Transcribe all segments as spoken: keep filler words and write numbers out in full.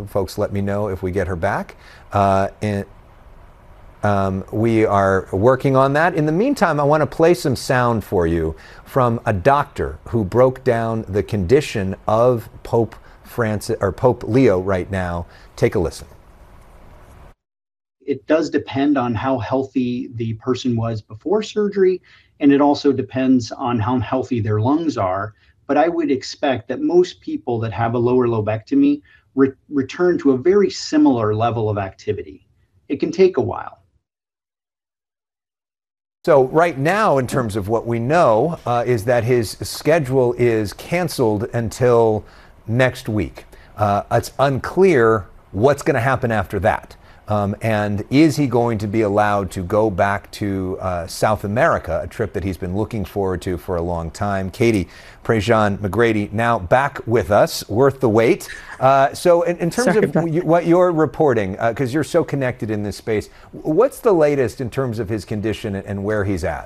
folks let me know if we get her back. Uh, and, um, we are working on that. In the meantime, I want to play some sound for you from a doctor who broke down the condition of Pope Francis or Pope Leo right now. Take a listen. It does depend on how healthy the person was before surgery, and it also depends on how healthy their lungs are. But I would expect that most people that have a lower lobectomy re- return to a very similar level of activity. It can take a while. So right now, in terms of what we know, uh, is that his schedule is canceled until next week. Uh, it's unclear what's going to happen after that. Um, and is he going to be allowed to go back to uh, South America, a trip that he's been looking forward to for a long time? Katie Prejean-McGrady now back with us, worth the wait. Uh, so in, in terms Sorry, of w- what you're reporting, because uh, you're so connected in this space, what's the latest in terms of his condition and where he's at?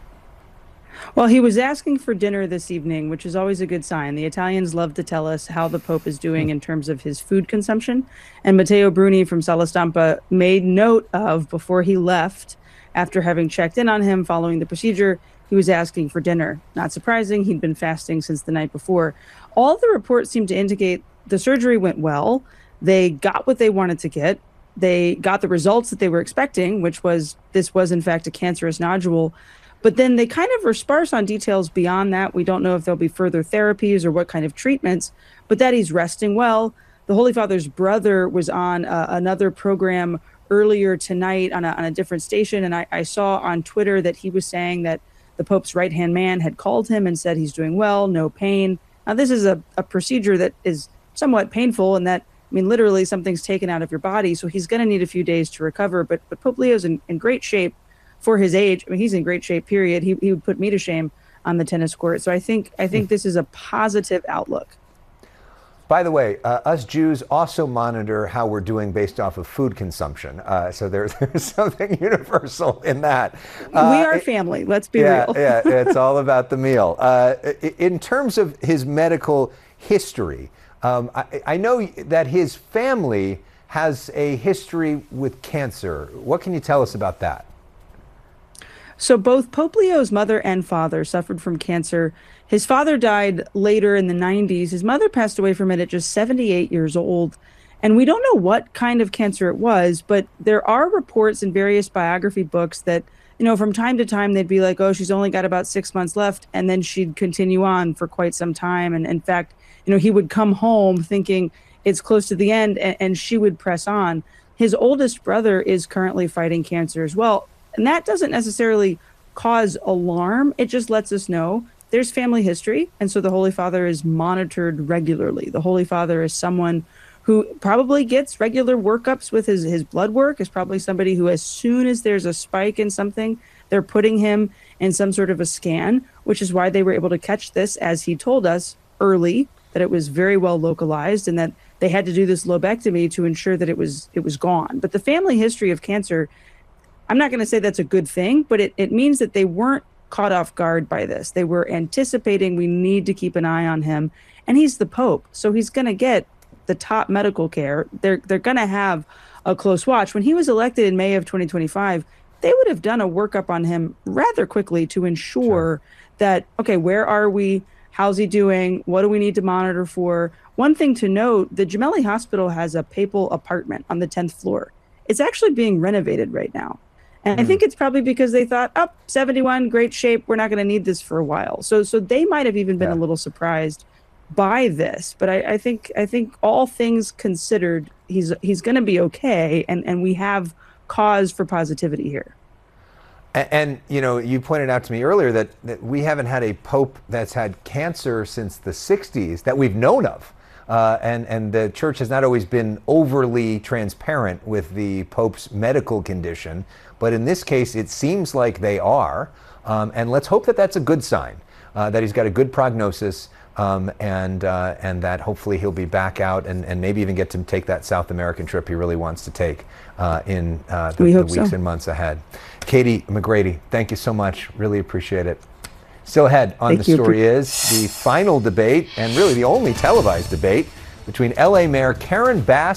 Well, he was asking for dinner this evening, which is always a good sign. The Italians love to tell us how the Pope is doing in terms of his food consumption. And Matteo Bruni from Sala Stampa made note of, before he left, after having checked in on him following the procedure, he was asking for dinner. Not surprising, he'd been fasting since the night before. All the reports seem to indicate the surgery went well. They got what they wanted to get. They got the results that they were expecting, which was this was, in fact, a cancerous nodule. But then they kind of are sparse on details beyond that. We don't know if there'll be further therapies or what kind of treatments, but that he's resting well. The Holy Father's brother was on uh, another program earlier tonight on a, on a different station, and I, I saw on Twitter that he was saying that the Pope's right-hand man had called him and said he's doing well, no pain. Now, this is a, a procedure that is somewhat painful, and that, I mean, literally something's taken out of your body, so he's going to need a few days to recover, but, but Pope Leo's in, in great shape. For his age, I mean, he's in great shape, period. He he would put me to shame on the tennis court. So I think I think this is a positive outlook. By the way, uh, us Jews also monitor how we're doing based off of food consumption. Uh, so there's, there's something universal in that. Uh, we are family, let's be yeah, real. yeah, it's all about the meal. Uh, in terms of his medical history, um, I, I know that his family has a history with cancer. What can you tell us about that? So both Pope Leo's mother and father suffered from cancer. His father died later in the nineties. His mother passed away from it at just seventy-eight years old. And we don't know what kind of cancer it was, but there are reports in various biography books that, you know, from time to time, they'd be like, oh, she's only got about six months left. And then she'd continue on for quite some time. And in fact, you know, he would come home thinking it's close to the end, and, and she would press on. His oldest brother is currently fighting cancer as well. And that doesn't necessarily cause alarm. It just lets us know there's family history. And so the Holy Father is monitored regularly. The Holy Father is someone who probably gets regular workups with his, his blood work, is probably somebody who, as soon as there's a spike in something, they're putting him in some sort of a scan, which is why they were able to catch this, as he told us early, that it was very well localized and that they had to do this lobectomy to ensure that it was it was gone. But the family history of cancer, I'm not going to say that's a good thing, but it, it means that they weren't caught off guard by this. They were anticipating we need to keep an eye on him. And he's the Pope, so he's going to get the top medical care. They're, they're going to have a close watch. When he was elected in May of twenty twenty-five, they would have done a workup on him rather quickly to ensure sure. that, okay, where are we? How's he doing? What do we need to monitor for? One thing to note, the Gemelli Hospital has a papal apartment on the tenth floor. It's actually being renovated right now. And mm. I think it's probably because they thought, oh, seventy-one, great shape. We're not going to need this for a while. So so they might have even been yeah. a little surprised by this. But I, I think I think all things considered, he's he's going to be okay. And, and we have cause for positivity here. And, and, you know, you pointed out to me earlier that, that we haven't had a pope that's had cancer since the sixties that we've known of. Uh, and, and the church has not always been overly transparent with the pope's medical condition. But in this case, it seems like they are. Um, and let's hope that that's a good sign, uh, that he's got a good prognosis, um, and uh, and that hopefully he'll be back out and, and maybe even get to take that South American trip he really wants to take uh, in uh, the, we the hope weeks so. and months ahead. Katie McGrady, thank you so much. Really appreciate it. Still ahead on Thank The you. Story Is, the final debate, and really the only televised debate, between L A Mayor Karen Bass